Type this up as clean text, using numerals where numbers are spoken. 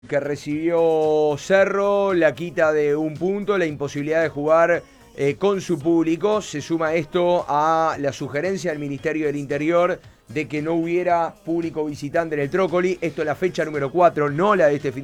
Que recibió Cerro, la quita de un punto, la imposibilidad de jugar con su público. Se suma esto a la sugerencia del Ministerio del Interior de que no hubiera público visitante en el Trócoli. Esto es la fecha número 4, no la de este fin